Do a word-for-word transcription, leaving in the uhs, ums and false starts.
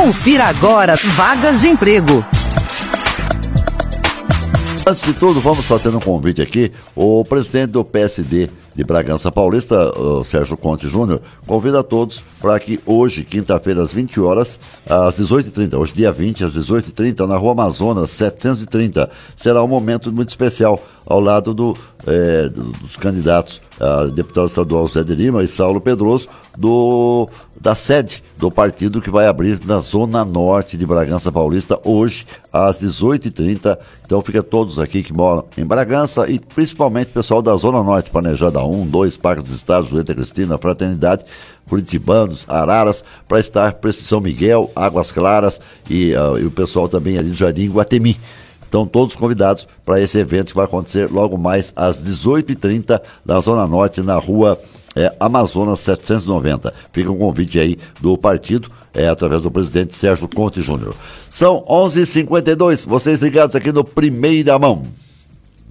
Confira agora vagas de emprego. Antes de tudo, vamos fazendo um convite aqui. O presidente do P S D de Bragança Paulista, o Sérgio Conte Júnior, convida a todos para que hoje, quinta-feira, às vinte horas, às dezoito e trinta, hoje dia vinte, às dezoito e trinta, na Rua Amazonas, setecentos e trinta, será um momento muito especial ao lado do, é, dos candidatos a deputado estadual Zé de Lima e Saulo Pedroso, do, da sede do partido que vai abrir na Zona Norte de Bragança Paulista, hoje, às dezoito e trinta. Então fica todos aqui que moram em Bragança e principalmente o pessoal da Zona Norte, Planejada um, dois, Parque dos Estados, Julieta Cristina, Fraternidade, Curitibanos, Araras, para estar para São Miguel, Águas Claras e, uh, e o pessoal também ali do Jardim Guatemi. Estão todos convidados para esse evento que vai acontecer logo mais às dezoito e trinta na Zona Norte, na Rua é, Amazonas setecentos e noventa. Fica um convite aí do partido, é, através do presidente Sérgio Conte Júnior. São onze e cinquenta e dois, vocês ligados aqui no Primeira Mão.